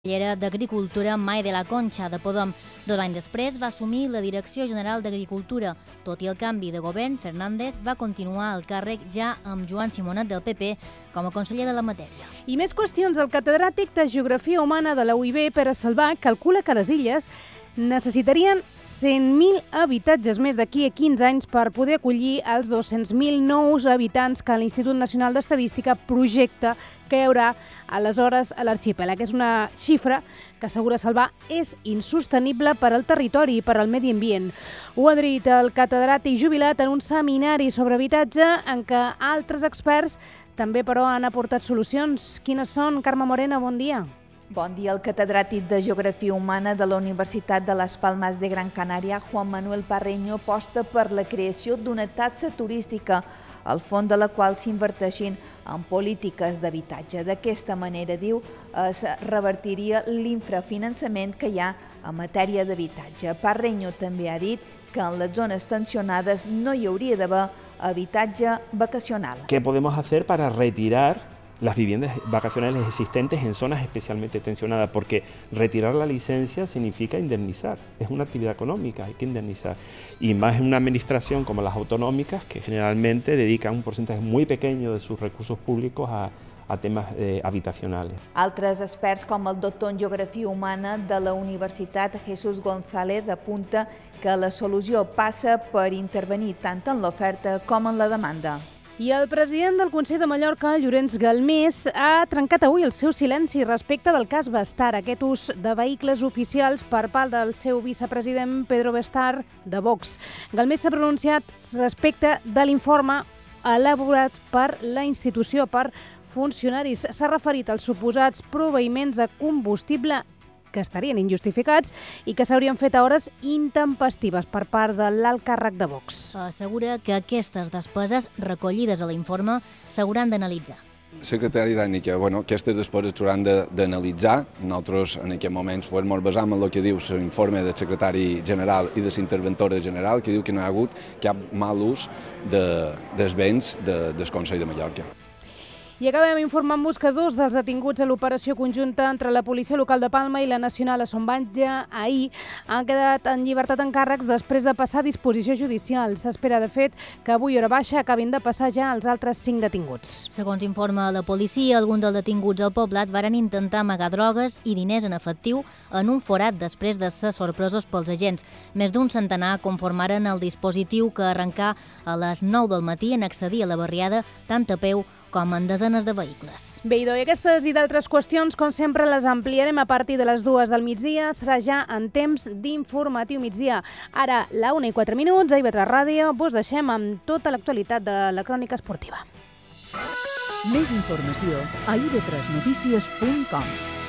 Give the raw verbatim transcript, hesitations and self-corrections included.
consellera d'Agricultura Mai de la Concha de Podem. Dos anys després va assumir la Direcció General d'Agricultura. Tot i el canvi de govern, Fernández va continuar el càrrec ja amb Joan Simonet del P P com a conseller de la matèria. I més qüestions. El catedràtic de Geografia Humana de la U I B, Pere Salvà, calcula que les illes necessitarien cent mil habitatges més d'aquí a quinze anys per poder acollir els dos-cents mil nous habitants que l'Institut Nacional d'Estadística projecta que hi haurà aleshores a l'arxipèlag. És una xifra que, assegura Salvà, és insostenible per al territori i per al medi ambient. Ho ha dit el catedràtic jubilat en un seminari sobre habitatge en què altres experts també, però, han aportat solucions. Quines són? Carme Morena, bon dia. Bon dia. El catedràtic de Geografia Humana de la Universitat de Las Palmas de Gran Canària, Juan Manuel Parreño, aposta per la creació d'una taxa turística, al fons de la qual s'inverteixin en polítiques d'habitatge. D'aquesta manera, diu, es revertiria l'infrafinançament que hi ha en matèria d'habitatge. Parreño també ha dit que en les zones tensionades no hi hauria d'haver habitatge vacacional. ¿Qué podemos hacer para retirar las viviendas vacacionales existentes en zonas especialmente tensionadas? Porque retirar la licencia significa indemnizar, es una actividad económica, hay que indemnizar. Y más en una administración como las autonómicas, que generalmente dedican un porcentaje muy pequeño de sus recursos públicos a, a temas eh, habitacionales. Altres experts, com el doctor en Geografia Humana de la Universitat Jesús González, apunta que la solució passa per intervenir tant en l'oferta com en la demanda. I el president del Consell de Mallorca, Llorenç Galmés, ha trencat avui el seu silenci respecte del cas Bastar, aquest ús de vehicles oficials per part del seu vicepresident Pedro Bastar de Vox. Galmés s'ha pronunciat respecte de l'informe elaborat per la institució per funcionaris. S'ha referit als suposats proveïments de combustible que estarien injustificats i que s'haurien fet a hores intempestives per part de l'alt càrrec de Vox. Assegura que aquestes despeses recollides a l'informe s'hauran d'analitzar. Secretari tècnica, bueno, aquestes despeses s'hauran d'analitzar. Nosaltres en aquest moment ens basam en el que diu l'informe del secretari general i de l'interventora general, que diu que no hi ha hagut cap mal ús de, dels béns de, del Consell de Mallorca. I acabem informant-vos que dos dels detinguts a l'operació conjunta entre la Policia Local de Palma i la Nacional a Son Batlle ahir han quedat en llibertat en càrrecs després de passar a disposició judicial. S'espera, de fet, que avui hora baixa acabin de passar ja els altres cinc detinguts. Segons informa la policia, alguns dels detinguts al poblat varen intentar amagar drogues i diners en efectiu en un forat després de ser sorpresos pels agents. Més d'un centenar conformaren el dispositiu que arrencà a les nou del matí en accedir a la barriada tant a peu com en desenes de vehicles. Bé, i aquestes i d'altres qüestions, com sempre, les ampliarem a partir de les dues del migdia. Serà ja en temps d'informatiu migdia. Ara, la una i quatre minuts, a I V tres Ràdio, vos deixem amb tota l'actualitat de la crònica esportiva. Més informació a i ve tres notícies punt com.